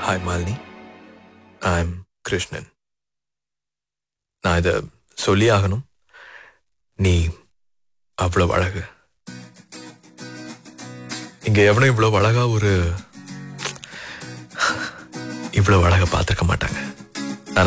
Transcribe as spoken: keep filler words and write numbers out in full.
Hi Malini, I'm Krishnan. நான் இதை சொல்லி ஆகணும். நீ அவ்வளவு அழகு. இங்க எவனும் இவ்வளவு அழகா ஒரு இவ்வளவு அழகா பார்த்திருக்க மாட்டாங்க.